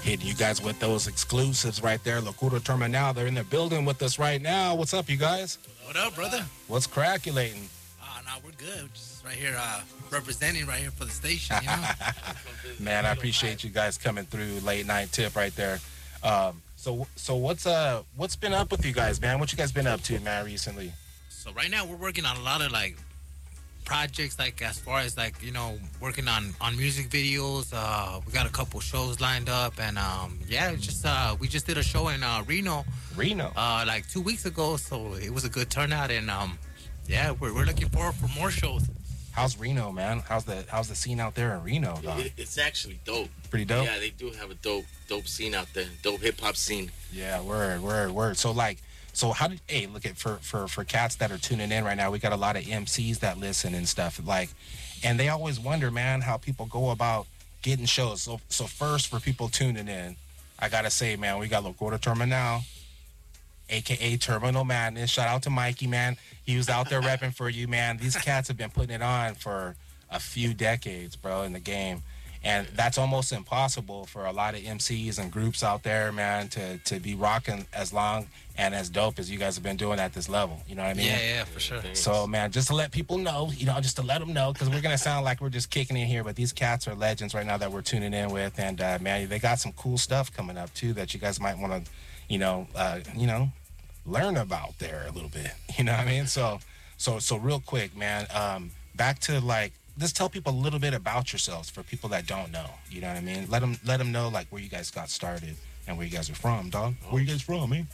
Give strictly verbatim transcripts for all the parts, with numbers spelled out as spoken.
hitting you guys with those exclusives right there. Locura Terminal, they're in the building with us right now. What's up, you guys? What up, brother? What's craculating? Oh, no, we're good. We're just right here uh, representing right here for the station, you know? Man, I appreciate you guys coming through. Late night tip right there. Um, so, so what's uh, what's been up with you guys, man? What you guys been up to, man, recently? So right now we're working on a lot of like projects, like as far as like, you know, working on on music videos. Uh we got a couple shows lined up, and um yeah, it's just uh we just did a show in uh Reno Reno uh like two weeks ago, so it was a good turnout, and um yeah, we're, we're looking forward for more shows. How's Reno, man? How's the how's the scene out there in Reno, dog? It, it's actually dope. Pretty dope. Yeah, they do have a dope dope scene out there. Dope hip hop scene. Yeah, word, word, word. So like, so how did? Hey, look at for for for cats that are tuning in right now. We got a lot of M Cs that listen and stuff. Like, and they always wonder, man, how people go about getting shows. So so first, for people tuning in, I gotta say, man, we got Locura Terminal, aka Terminal Madness. Shout out to Mikey, man. He was out there repping for you, man. These cats have been putting it on for a few decades, bro, in the game. And that's almost impossible for a lot of M Cs and groups out there, man, to, to be rocking as long and as dope as you guys have been doing at this level. You know what I mean? Yeah, yeah, for sure. So, man, just to let people know, you know, just to let them know, because we're going to sound like we're just kicking in here, but these cats are legends right now that we're tuning in with. And, uh, man, they got some cool stuff coming up, too, that you guys might want to, you know, uh, you know, learn about there a little bit. You know what I mean? So, so, so real quick, man, um, back to, like, just tell people a little bit about yourselves for people that don't know. You know what I mean? Let them let them know like where you guys got started and where you guys are from, dog. Where you guys from, man?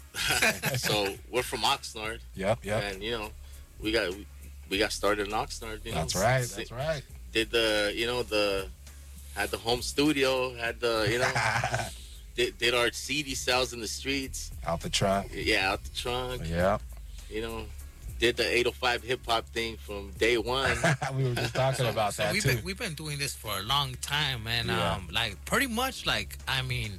So we're from Oxnard. Yep, yep. And you know, we got we, we got started in Oxnard. You know, that's right. That's right. Did the you know the had the home studio, had the you know did, did our C D sales in the streets, out the trunk. Yeah, out the trunk. Yeah. You know. Did the eight oh five hip hop thing from day one. We were just talking about so that we've too. Been, we've been doing this for a long time, and yeah. um, like pretty much, like I mean,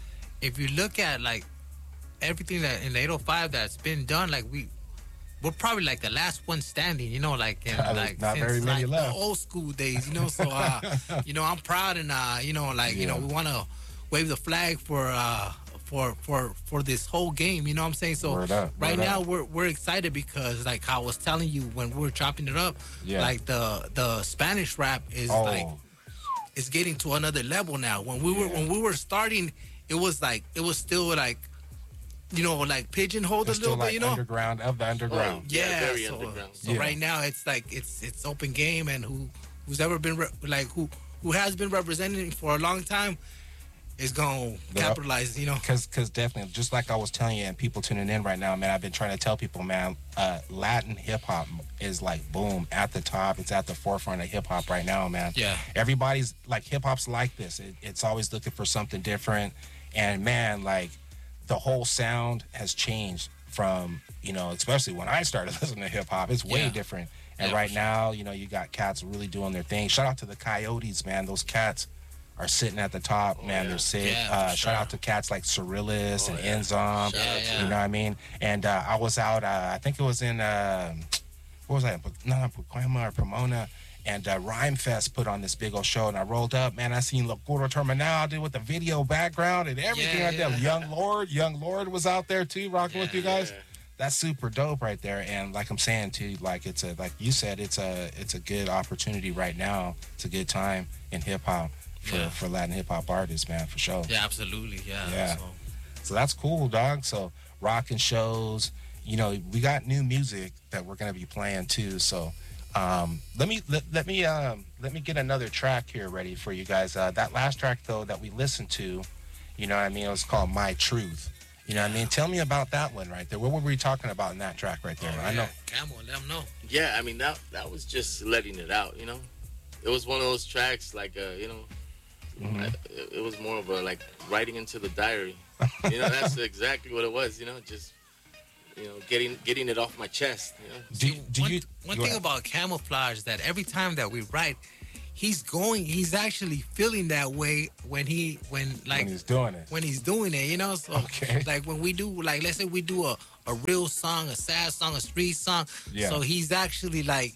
if you look at like everything that in the eight oh five that's been done, like we we're probably like the last one standing, you know, like in like not since very many like left. the old school days, you know. So uh, you know, I'm proud, and uh, you know, like yeah. you know, we want to wave the flag for. Uh, For, for for this whole game, you know what I'm saying? So word up, right word now up. we're we're excited because like I was telling you when we were chopping it up, yeah. like the the Spanish rap is oh. like it's getting to another level now. When we were yeah. when we were starting, it was like it was still like you know like pigeonholed it's a little still bit, like you know, underground of the underground. Oh, yeah, yeah, very so, underground. So yeah. right now it's like it's it's open game, and who who's ever been re- like who who has been representing for a long time is going to capitalize, you know. Because cause definitely, just like I was telling you and people tuning in right now, man, I've been trying to tell people, man, uh, Latin hip-hop is like, boom, at the top. It's at the forefront of hip-hop right now, man. Yeah. Everybody's, like, hip-hop's like this. It, it's always looking for something different. And, man, like, the whole sound has changed from, you know, especially when I started listening to hip-hop. It's way yeah. different. And yeah, right sure. now, you know, you got cats really doing their thing. Shout out to the Coyotes, man. Those cats are sitting at the top, oh, man. Yeah. They're sick. Yeah, uh, sure. Shout out to cats like Cyrilus oh, and yeah. Enzom. Yeah, yeah. You know what I mean? And uh, I was out, uh, I think it was in, uh, what was that? Not Pacoima or Pomona. And uh, Rhyme Fest put on this big old show. And I rolled up, man. I seen Locura Terminal did with the video background and everything yeah, right there. yeah. Young Lord, Young Lord was out there too, rocking Yeah, with you guys. yeah. That's super dope right there. And like I'm saying too, like it's a, like you said, it's a, it's a good opportunity right now. It's a good time in hip hop. For, yeah. for Latin hip hop artists, man, for sure. Yeah, absolutely. Yeah. Yeah. So. so that's cool, dog. So rocking shows, you know, we got new music that we're gonna be playing too. So um, let me let, let me um, let me get another track here ready for you guys. Uh, that last track though that we listened to, you know what I mean, it was called My Truth. You know what I mean? Tell me about that one right there. What were we talking about in that track right there? Oh, I yeah. know. Camel, let them know. Yeah, I mean that that was just letting it out, you know. It was one of those tracks like uh, you know. Mm-hmm. I, it, it was more of a like writing into the diary. You know, that's exactly what it was. You know, just you know, getting getting it off my chest. You know. Do, See, do one, you? one go thing ahead. about Camouflage is that every time that we write, he's going. He's actually feeling that way when he when like when he's doing it. when he's doing it. You know, so Okay. like when we do like let's say we do a a real song, a sad song, a street song. Yeah. So he's actually like.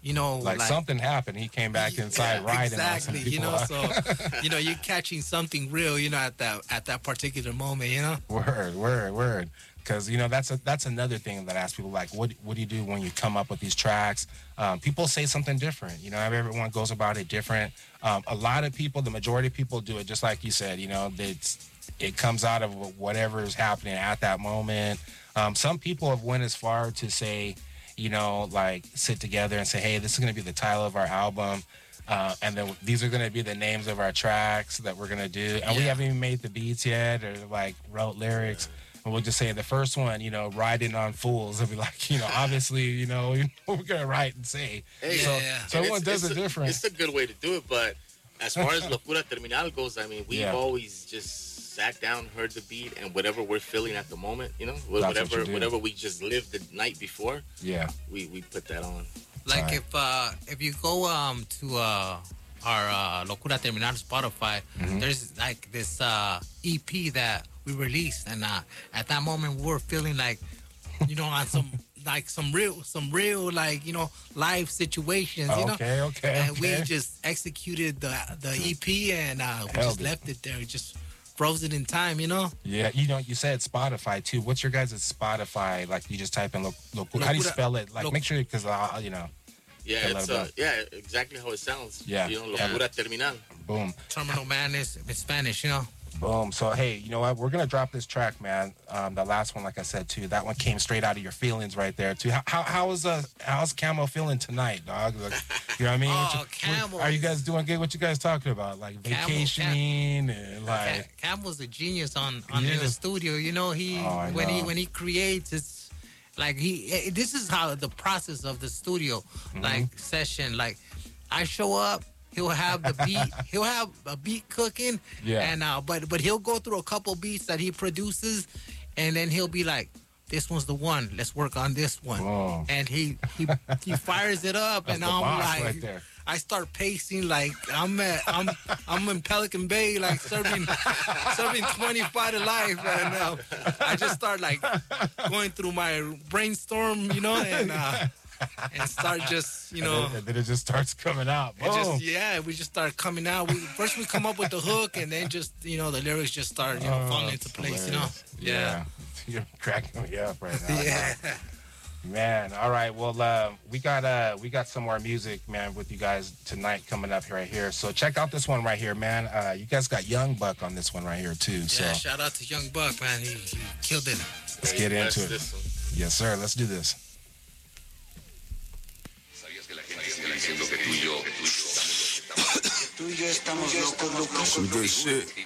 you know, like, like something happened. He came back inside yeah, riding exactly. You know, so you know, you're catching something real. You know, at that at that particular moment. You know. Word, word, word. Because you know that's a, that's another thing that I ask people, like, what what do you do when you come up with these tracks? Um, people say something different. You know, everyone goes about it different. Um, a lot of people, the majority of people, do it just like you said. You know, it's it comes out of whatever is happening at that moment. Um, some people have went as far to say, you know, like sit together and say, hey, this is going to be the title of our album. Uh, and then these are going to be the names of our tracks that we're going to do. And yeah. we haven't even made the beats yet or like wrote lyrics. And we'll just say the first one, you know, riding on fools. It'll be like, you know, obviously, you know, we're going to write and say. Hey, so yeah. so everyone does it a, different. It's a good way to do it. But as far as Locura Terminal goes, I mean, we've yeah. always just sat down, heard the beat, and whatever we're feeling at the moment, you know, whatever what whatever we just lived the night before, yeah, we, we put that on. Like right. if uh, if you go um to uh, our uh, Locura Terminal Spotify, mm-hmm. there's like this uh, E P that we released, and uh, at that moment we were feeling like, you know, on some like some real some real like, you know, live situations, you know. Okay, okay. And okay. we just executed the the E P, and uh, we Held just it. left it there. We just froze it in time, you know. Yeah, you know, you said Spotify too. What's your guys' Spotify? Like, you just type in Lo- Locura. How do you spell it? Like, Loc- make sure, because uh, you know. Yeah, it's uh, yeah, exactly how it sounds. Yeah, you know, Locura yeah. Terminal. Boom. Terminal Madness in Spanish, you know. Boom. So, hey, you know what? We're going to drop this track, man. Um, the last one, like I said, too, that one came straight out of your feelings right there, too. How, how, how is, uh, how's Camo feeling tonight, dog? Like, you know what I mean? Oh, what you, Camo. Are you guys doing good? What you guys talking about? Like, vacationing Camo, and, like... Camo's a genius on, on in the studio. You know, he oh, when know. he when he creates, it's like he... This is how the process of the studio, mm-hmm. like, session. Like, I show up. He'll have the beat. He'll have a beat cooking, yeah. And uh, but but he'll go through a couple beats that he produces, and then he'll be like, "This one's the one. Let's work on this one." Whoa. And he he he fires it up, That's and the I'm boss like, right there. I start pacing like I'm at I'm I'm in Pelican Bay, like serving serving twenty-five to life, and uh, I just start like going through my brainstorm, you know, and. Uh, and start just, you know... And then, and then it just starts coming out. Boom. It just, yeah, we just start coming out. We, first we come up with the hook, and then just, you know, the lyrics just start, you know, oh, falling into place, hilarious. You know? Yeah. yeah. You're cracking me up right now. Yeah. Man, all right. Well, uh, we got uh, we got some more music, man, with you guys tonight coming up right here. So check out this one right here, man. Uh, you guys got Young Buck on this one right here, too. So. Yeah, shout out to Young Buck, man. He, he killed it. Let's get into it. Yes, sir. Let's do this. Diciendo que tú y yo, tú y yo estamos locos, locos. Some good shit.